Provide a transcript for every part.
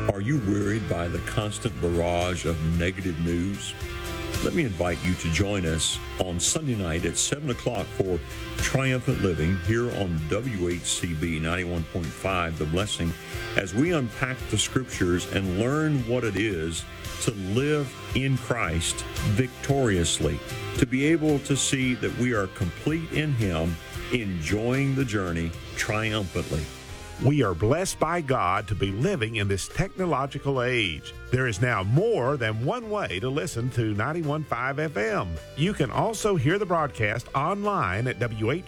Are you wearied by the constant barrage of negative news? Let me invite you to join us on Sunday night at 7 o'clock for Triumphant Living here on WHCB 91.5, The Blessing, as we unpack the Scriptures and learn what it is to live in Christ victoriously, to be able to see that we are complete in Him, enjoying the journey triumphantly. We are blessed by God to be living in this technological age. There is now more than one way to listen to 91.5 FM. You can also hear the broadcast online at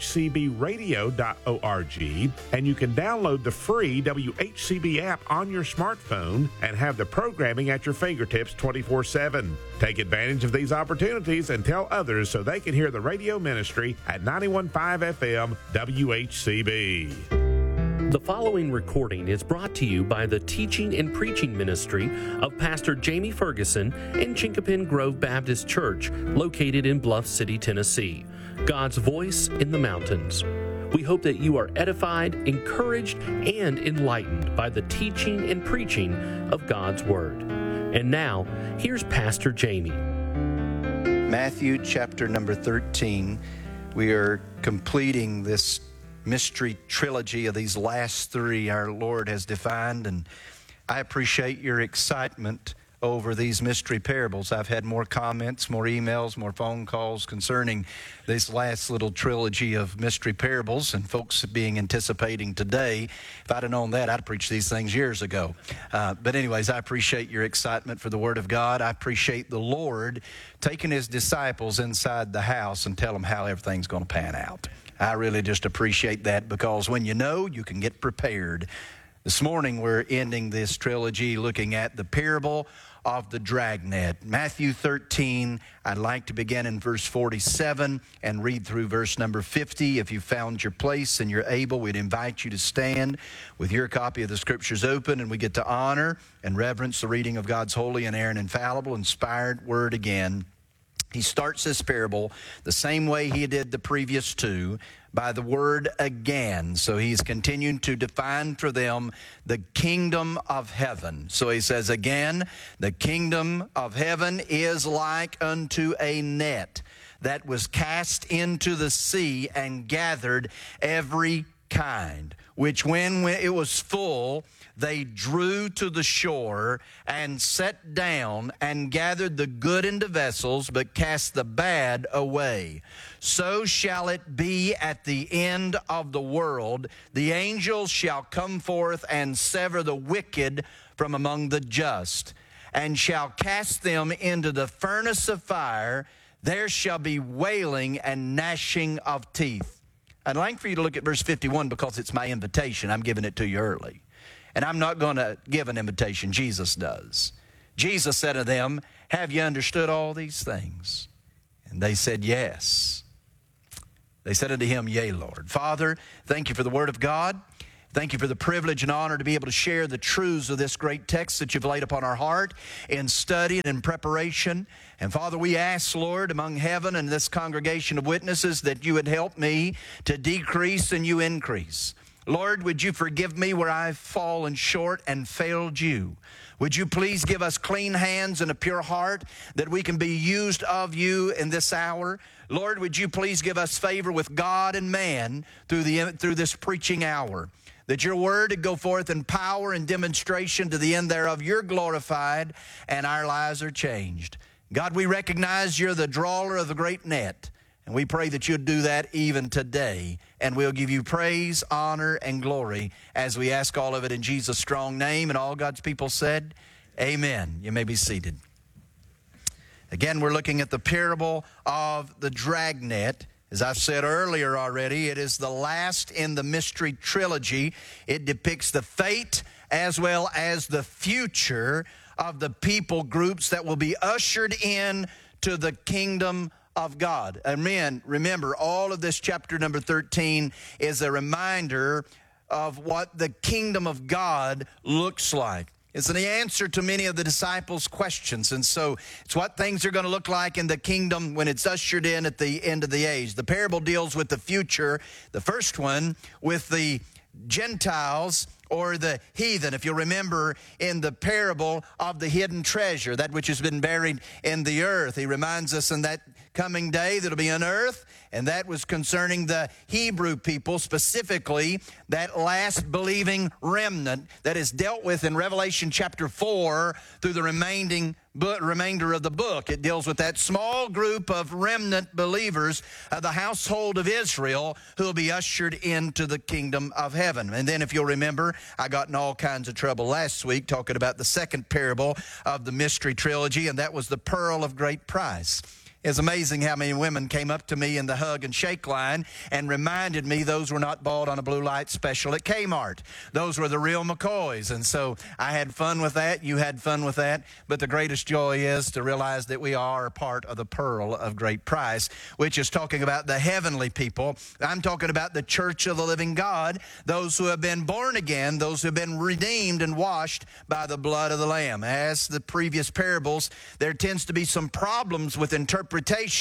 WHCBradio.org, and you can download the free WHCB app on your smartphone and have the programming at your fingertips 24/7. Take advantage of these opportunities and tell others so they can hear the radio ministry at 91.5 FM WHCB. The following recording is brought to you by the teaching and preaching ministry of Pastor Jamie Ferguson in Chinkapin Grove Baptist Church, located in Bluff City, Tennessee. God's voice in the mountains. We hope that you are edified, encouraged, and enlightened by the teaching and preaching of God's Word. And now, here's Pastor Jamie. Matthew chapter number 13. We are completing this mystery trilogy of these last three our Lord has defined, and I appreciate your excitement over these mystery parables. I've had more comments, more emails, more phone calls concerning this last little trilogy of mystery parables, and folks being anticipating today. If I'd have known that, I'd have preached these things years ago. But anyways, I appreciate your excitement for the Word of God. I appreciate the Lord taking His disciples inside the house and tell them how everything's going to pan out. I really just appreciate that, because when you know, you can get prepared. This morning we're ending this trilogy looking at the parable of the dragnet. Matthew 13, I'd like to begin in verse 47 and read through verse number 50. If you found your place and you're able, we'd invite you to stand with your copy of the Scriptures open, and we get to honor and reverence the reading of God's holy, inerrant, infallible, inspired Word again. He starts this parable the same way he did the previous two, by the word again. So he's continuing to define for them the kingdom of heaven. So he says again, the kingdom of heaven is like unto a net that was cast into the sea and gathered every kind, which when it was full, they drew to the shore and sat down and gathered the good into vessels, but cast the bad away. So shall it be at the end of the world. The angels shall come forth and sever the wicked from among the just, and shall cast them into the furnace of fire. There shall be wailing and gnashing of teeth. I'd like for you to look at verse 51, because it's my invitation. I'm giving it to you early. And I'm not going to give an invitation. Jesus does. Jesus said to them, have you understood all these things? And they said, yes. They said unto him, yea, Lord. Father, thank you for the Word of God. Thank you for the privilege and honor to be able to share the truths of this great text that you've laid upon our heart in study and in preparation. And Father, we ask, Lord, among heaven and this congregation of witnesses, that you would help me to decrease and you increase. Lord, would you forgive me where I've fallen short and failed you? Would you please give us clean hands and a pure heart, that we can be used of you in this hour? Lord, would you please give us favor with God and man through this preaching hour, that your word would go forth in power and demonstration to the end thereof. You're glorified and our lives are changed. God, we recognize you're the drawer of the great net, and we pray that you'd do that even today. And we'll give you praise, honor, and glory as we ask all of it in Jesus' strong name. And all God's people said, amen. You may be seated. Again, we're looking at the parable of the dragnet. As I've said earlier already, it is the last in the mystery trilogy. It depicts the fate as well as the future of the people groups that will be ushered in to the kingdom of God. Amen. Remember, all of this chapter number 13 is a reminder of what the kingdom of God looks like. It's the answer to many of the disciples' questions. And so it's what things are going to look like in the kingdom when it's ushered in at the end of the age. The parable deals with the future. The first one with the Gentiles, or the heathen. If you remember in the parable of the hidden treasure, that which has been buried in the earth, he reminds us in that coming day that'll be unearthed, and that was concerning the Hebrew people, specifically that last believing remnant that is dealt with in Revelation chapter 4 through the remainder of the book. It deals with that small group of remnant believers of the household of Israel who will be ushered into the kingdom of heaven. And then if you'll remember, I got in all kinds of trouble last week talking about the second parable of the mystery trilogy, and that was the pearl of great price. It's amazing how many women came up to me in the hug and shake line and reminded me those were not bought on a blue light special at Kmart. Those were the real McCoys. And so I had fun with that. You had fun with that. But the greatest joy is to realize that we are a part of the pearl of great price, which is talking about the heavenly people. I'm talking about the church of the living God, those who have been born again, those who have been redeemed and washed by the blood of the Lamb. As the previous parables, there tends to be some problems with interpretation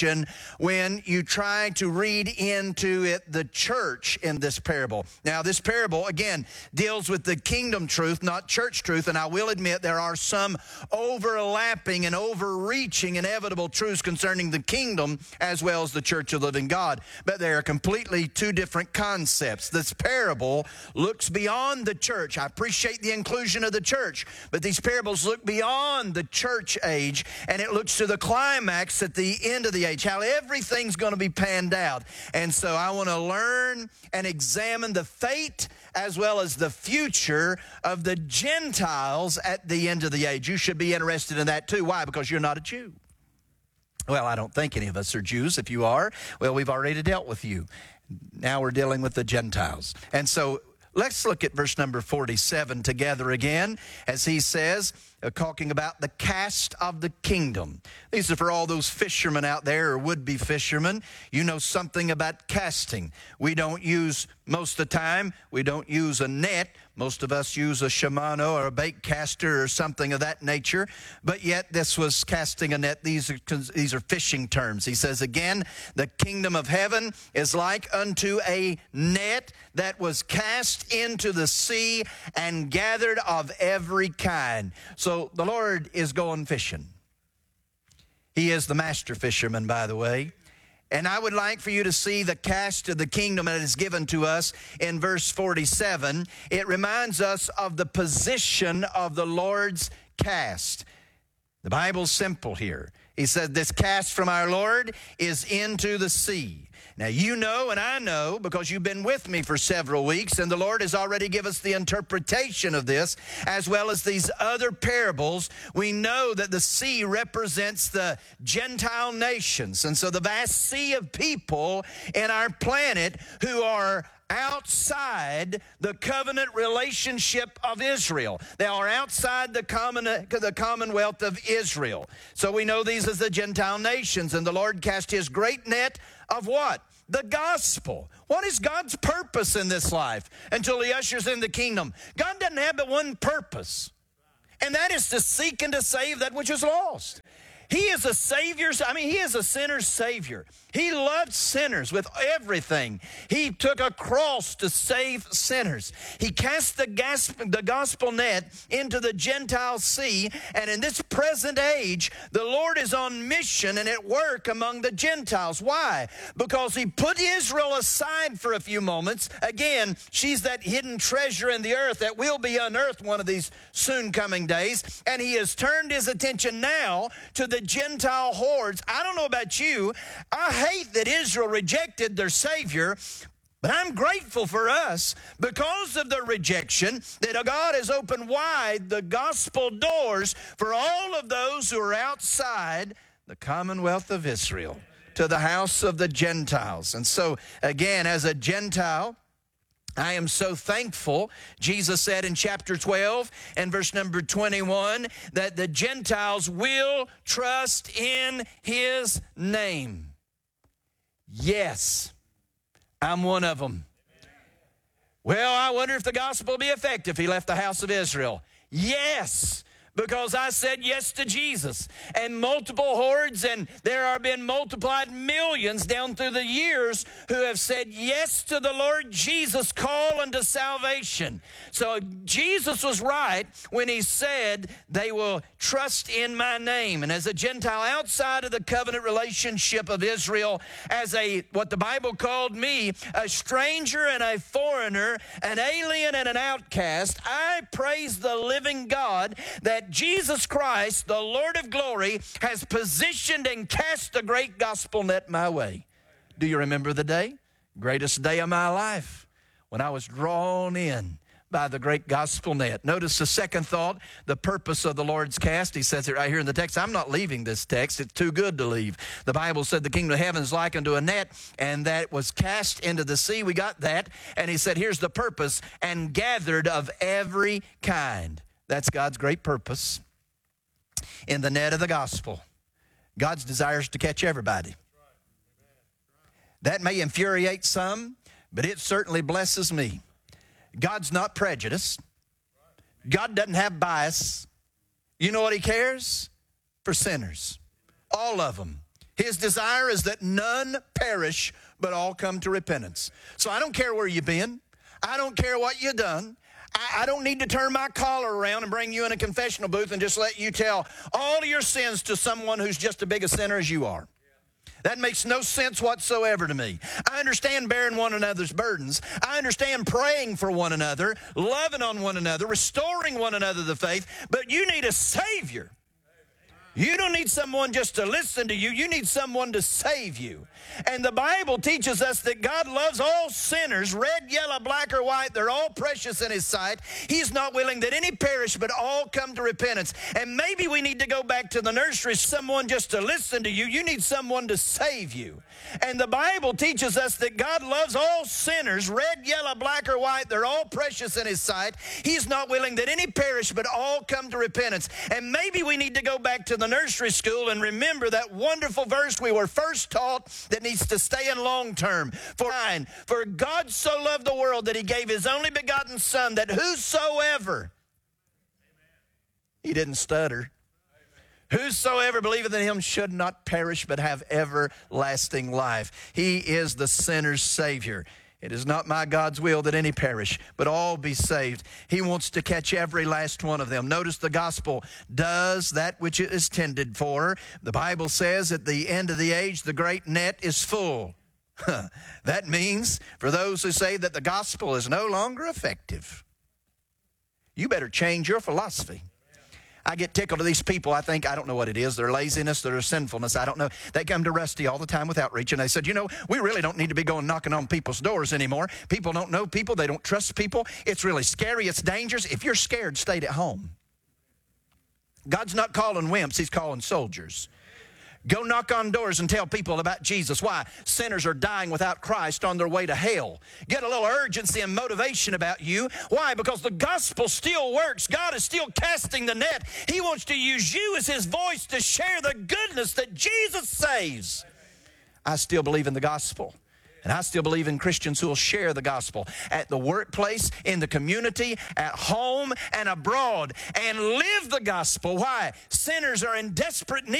when you try to read into it the church in this parable. Now, this parable, again, deals with the kingdom truth, not church truth, and I will admit there are some overlapping and overreaching inevitable truths concerning the kingdom as well as the church of the living God, but they are completely two different concepts. This parable looks beyond the church. I appreciate the inclusion of the church, but these parables look beyond the church age, and it looks to the climax at the end of the age, how everything's going to be panned out. And so I want to learn and examine the fate as well as the future of the Gentiles at the end of the age. You should be interested in that too. Why? Because you're not a Jew. Well, I don't think any of us are Jews. If you are, well, we've already dealt with you. Now we're dealing with the Gentiles. And so let's look at verse number 47 together again, as he says, talking about the cast of the kingdom. These are for all those fishermen out there or would-be fishermen. You know something about casting. We don't use, most of the time, we don't use a net. Most of us use a Shimano or a bait caster or something of that nature. But yet this was casting a net. These are fishing terms. He says again, the kingdom of heaven is like unto a net that was cast into the sea and gathered of every kind. So the Lord is going fishing. He is the master fisherman, by the way. And I would like for you to see the cast of the kingdom that is given to us in verse 47. It reminds us of the position of the Lord's cast. The Bible's simple here. He said this cast from our Lord is into the sea. Now, you know and I know because you've been with me for several weeks, and the Lord has already given us the interpretation of this, as well as these other parables. We know that the sea represents the Gentile nations, and so the vast sea of people in our planet who are outside the covenant relationship of Israel. They are outside the commonwealth of Israel. So we know these as the Gentile nations, and the Lord cast his great net of what? The gospel. What is God's purpose in this life until he ushers in the kingdom? God doesn't have but one purpose, and that is to seek and to save that which is lost. He is a Savior. He is a sinner's Savior. He loved sinners with everything. He took a cross to save sinners. He cast the gospel net into the Gentile sea, and in this present age, the Lord is on mission and at work among the Gentiles. Why? Because he put Israel aside for a few moments. Again, she's that hidden treasure in the earth that will be unearthed one of these soon coming days, and he has turned his attention now to the Gentile hordes. I don't know about you. I hate that Israel rejected their Savior, but I'm grateful for us because of the rejection that God has opened wide the gospel doors for all of those who are outside the commonwealth of Israel to the house of the Gentiles. And so, again, as a Gentile, I am so thankful. Jesus said in chapter 12 and verse number 21 that the Gentiles will trust in his name. Yes, I'm one of them. Well, I wonder if the gospel will be effective if he left the house of Israel. Yes, because I said yes to Jesus. And multiple hordes, and there have been multiplied millions down through the years who have said yes to the Lord Jesus' call unto salvation. So Jesus was right when he said they will trust in my name. And as a Gentile outside of the covenant relationship of Israel, as what the Bible called me, a stranger and a foreigner, an alien and an outcast, I praise the living God that Jesus Christ, the Lord of glory, has positioned and cast a great gospel net my way. Do you remember the day? Greatest day of my life, when I was drawn in by the great gospel net. Notice the second thought, the purpose of the Lord's cast. He says it right here in the text. I'm not leaving this text. It's too good to leave. The Bible said the kingdom of heaven is like unto a net, and that was cast into the sea. We got that. And he said, here's the purpose, and gathered of every kind. That's God's great purpose in the net of the gospel. God's desire is to catch everybody. That may infuriate some, but it certainly blesses me. God's not prejudiced. God doesn't have bias. You know what he cares? For sinners. All of them. His desire is that none perish, but all come to repentance. So I don't care where you've been. I don't care what you've done. I don't need to turn my collar around and bring you in a confessional booth and just let you tell all of your sins to someone who's just as big a sinner as you are. That makes no sense whatsoever to me. I understand bearing one another's burdens. I understand praying for one another, loving on one another, restoring one another the faith, but you need a Savior. You don't need someone just to listen to you. You need someone to save you. And the Bible teaches us that God loves all sinners, red, yellow, black, or white. They're all precious in his sight. He's not willing that any perish, but all come to repentance. And maybe we need to go back to the nursery. Someone just to listen to you. You need someone to save you. And the Bible teaches us that God loves all sinners, red, yellow, black, or white. They're all precious in his sight. He's not willing that any perish, but all come to repentance. And maybe we need to go back to the nursery school and remember that wonderful verse we were first taught that needs to stay in long term. For God so loved the world that he gave his only begotten Son, that whosoever, he didn't stutter, whosoever believeth in him should not perish but have everlasting life. He is the sinner's Savior. It is not my God's will that any perish, but all be saved. He wants to catch every last one of them. Notice the gospel does that which it is tended for. The Bible says at the end of the age, the great net is full. That means for those who say that the gospel is no longer effective, you better change your philosophy. I get tickled to these people. I think, I don't know what it is, their laziness, their sinfulness, I don't know. They come to Rusty all the time with outreach, and they said, you know, we really don't need to be going knocking on people's doors anymore. People don't know people. They don't trust people. It's really scary. It's dangerous. If you're scared, stay at home. God's not calling wimps. He's calling soldiers. Go knock on doors and tell people about Jesus. Why? Sinners are dying without Christ on their way to hell. Get a little urgency and motivation about you. Why? Because the gospel still works. God is still casting the net. He wants to use you as his voice to share the goodness that Jesus saves. I still believe in the gospel. And I still believe in Christians who will share the gospel at the workplace, in the community, at home, and abroad, and live the gospel. Why? Sinners are in desperate need